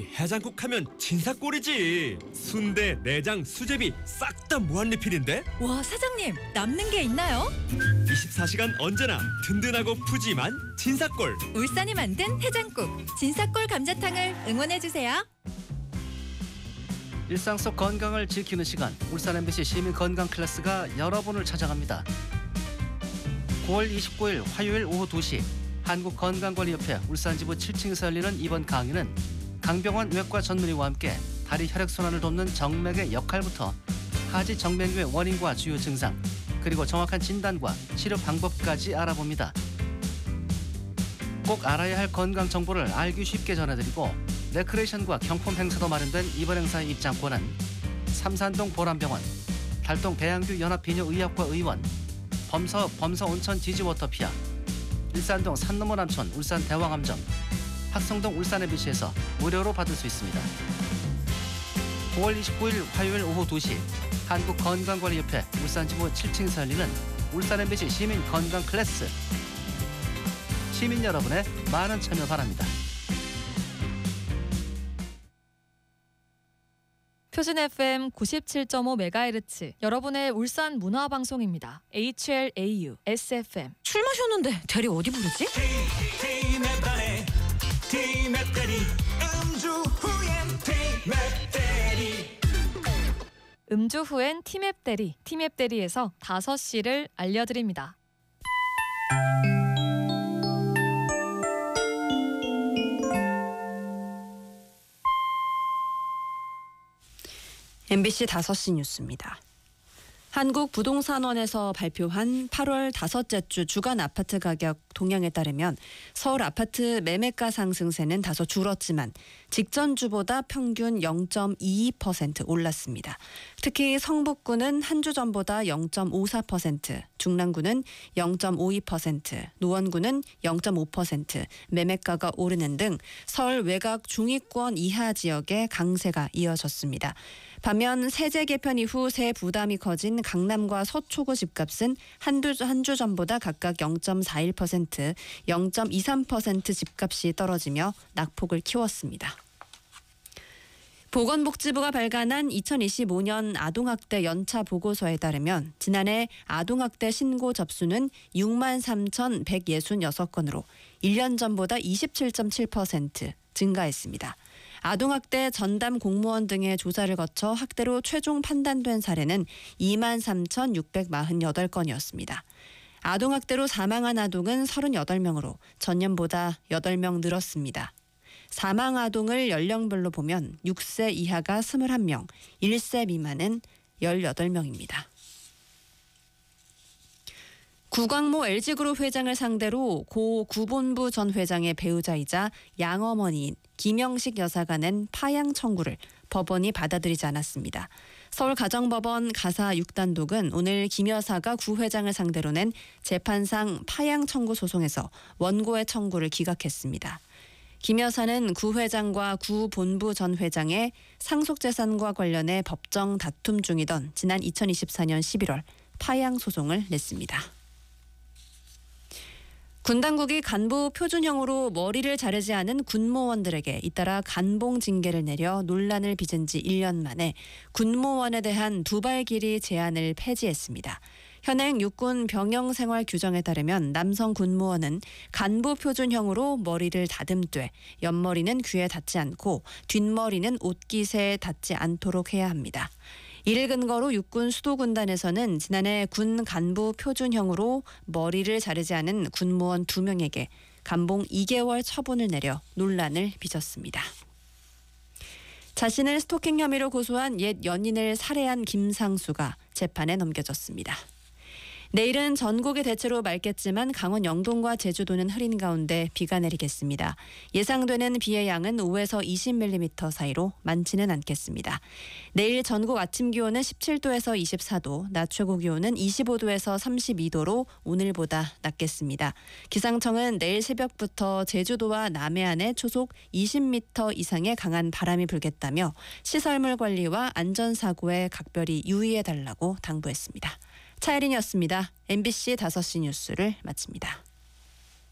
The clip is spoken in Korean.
역시 해장국 하면 진사골이지. 순대, 내장, 수제비 싹 다 무한리필인데? 와, 사장님, 남는 게 있나요? 24시간 언제나 든든하고 푸짐한 진사골. 울산이 만든 해장국 진사골 감자탕을 응원해주세요. 일상 속 건강을 지키는 시간, 울산 MBC 시민 건강 클래스가 여러분을 찾아갑니다. 9월 29일 화요일 오후 2시 한국건강관리협회 울산지부 7층에서 열리는 이번 강의는 강병원 외과 전문의와 함께 다리 혈액순환을 돕는 정맥의 역할부터 하지 정맥류의 원인과 주요 증상, 그리고 정확한 진단과 치료 방법까지 알아봅니다. 꼭 알아야 할 건강 정보를 알기 쉽게 전해드리고 레크레이션과 경품 행사도 마련된 이번 행사의 입장권은 삼산동 보람병원, 달동 배양규 연합비뇨의학과 의원, 범서 온천 지지워터피아, 일산동 산너머 남촌 울산 대왕암점, 학성동 울산 MBC에서 무료로 받을 수 있습니다. 9월 29일 화요일 오후 2시 한국건강관리협회 울산지부 7층에서 열리는 울산 MBC 시민 건강 클래스. 시민 여러분의 많은 참여 바랍니다. 표준 FM 97.5MHz 여러분의 울산 문화방송입니다. HLAU SFM. 술 마셨는데 대리 어디 부르지? 음주 후엔 티맵 대리. 티맵 대리에서 5시를 알려드립니다. MBC 5시 뉴스입니다. 한국부동산원에서 발표한 8월 다섯째 주 주간 아파트 가격 동향에 따르면 서울 아파트 매매가 상승세는 다소 줄었지만 직전주보다 평균 0.22% 올랐습니다. 특히 성북구는 한 주 전보다 0.54%, 중랑구는 0.52%, 노원구는 0.5% 매매가가 오르는 등 서울 외곽 중위권 이하 지역의 강세가 이어졌습니다. 반면 세제 개편 이후 세 부담이 커진 강남과 서초구 집값은 한 주 전보다 각각 0.41%, 0.23% 집값이 떨어지며 낙폭을 키웠습니다. 보건복지부가 발간한 2025년 아동학대 연차 보고서에 따르면 지난해 아동학대 신고 접수는 63,166건으로 1년 전보다 27.7% 증가했습니다. 아동학대 전담 공무원 등의 조사를 거쳐 학대로 최종 판단된 사례는 23,648건이었습니다. 아동학대로 사망한 아동은 38명으로 전년보다 8명 늘었습니다. 사망 아동을 연령별로 보면 6세 이하가 21명, 1세 미만은 18명입니다. 구광모 LG그룹 회장을 상대로 고 구본부 전 회장의 배우자이자 양어머니인 김영식 여사가 낸 파양 청구를 법원이 받아들이지 않았습니다. 서울가정법원 가사 6단독은 오늘 김 여사가 구 회장을 상대로 낸 재판상 파양 청구 소송에서 원고의 청구를 기각했습니다. 김 여사는 구 회장과 구 본부 전 회장의 상속재산과 관련해 법정 다툼 중이던 지난 2024년 11월 파양 소송을 냈습니다. 군 당국이 간부 표준형으로 머리를 자르지 않은 군무원들에게 잇따라 간봉 징계를 내려 논란을 빚은 지 1년 만에 군무원에 대한 두발 길이 제한을 폐지했습니다. 현행 육군 병영생활 규정에 따르면 남성 군무원은 간부 표준형으로 머리를 다듬되 옆머리는 귀에 닿지 않고 뒷머리는 옷깃에 닿지 않도록 해야 합니다. 이를 근거로 육군 수도군단에서는 지난해 군 간부 표준형으로 머리를 자르지 않은 군무원 2명에게 감봉 2개월 처분을 내려 논란을 빚었습니다. 자신을 스토킹 혐의로 고소한 옛 연인을 살해한 김상수가 재판에 넘겨졌습니다. 내일은 전국이 대체로 맑겠지만 강원 영동과 제주도는 흐린 가운데 비가 내리겠습니다. 예상되는 비의 양은 5에서 20mm 사이로 많지는 않겠습니다. 내일 전국 아침 기온은 17도에서 24도, 낮 최고 기온은 25도에서 32도로 오늘보다 낮겠습니다. 기상청은 내일 새벽부터 제주도와 남해안에 초속 20m 이상의 강한 바람이 불겠다며 시설물 관리와 안전사고에 각별히 유의해달라고 당부했습니다. 차혜린이었습니다. MBC 5시 뉴스를 마칩니다.